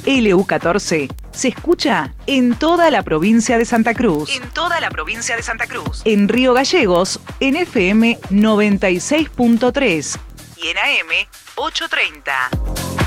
LU14 se escucha en toda la provincia de Santa Cruz. En Río Gallegos, en FM 96.3 y en AM 830.